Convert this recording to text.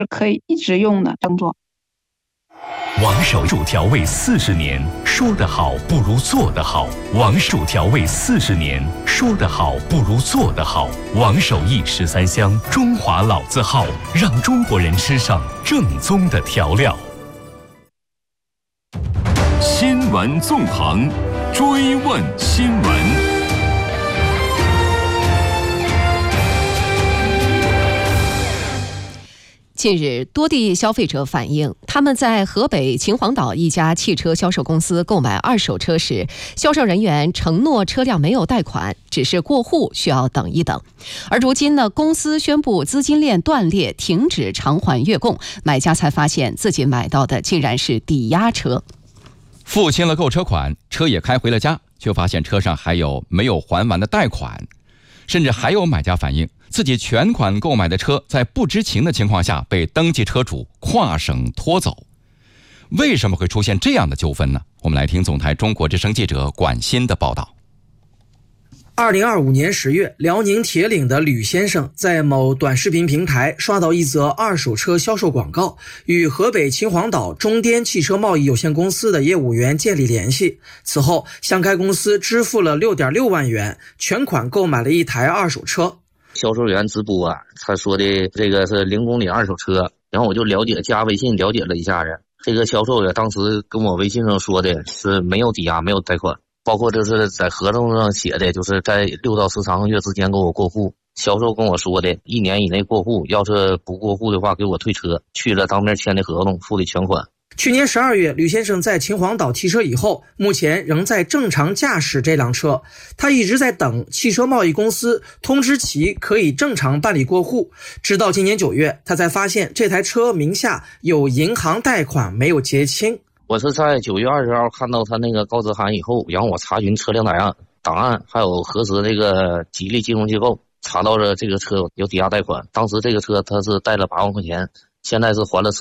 可以一直用的动作。 王守义调味40年，说得好不如做得好。王守调味40年，说得好不如做得好。王守义13香，中华老字号，让中国人吃上正宗的调料。 新闻纵横，追问新闻。 近日，多地消费者反映，他们在河北秦皇岛一家汽车销售公司购买二手车时，销售人员承诺车辆没有贷款，只是过户需要等一等。而如今呢，公司宣布资金链断裂，停止偿还月供，买家才发现自己买到的竟然是抵押车。 付清了购车款，车也开回了家，却发现车上还有没有还完的贷款。甚至还有买家反映，自己全款购买的车在不知情的情况下被登记车主跨省拖走。为什么会出现这样的纠纷呢？我们来听总台中国之声记者管鑫的报道。 2025年10月，辽宁铁岭的吕先生在某短视频平台刷到一则二手车销售广告，与河北秦皇岛中滇汽车贸易有限公司的业务员建立联系。此后，向该公司支付了6.6万元，全款购买了一台二手车。 销售员直播他说的这个是0公里二手车，然后我就加微信了解了一下子。这个销售员当时跟我微信上说的是没有抵押，没有贷款。包括就是在合同上写的，就是在6到13个月之间给我过户。销售跟我说的1年以内过户，要是不过户的话给我退车。去了当面签的合同，付的全款。 去年12月，吕先生在秦皇岛提车以后，目前仍在正常驾驶这辆车。他一直在等汽车贸易公司通知其可以正常办理过户，直到今年9月，他才发现这台车名下有银行贷款没有结清。 我是在9月20号看到他那个告知函以后，然后我查询车辆档案，还有核实这个吉利金融机构，查到了这个车有抵押贷款。当时这个车他是贷了8万块钱，现在是还了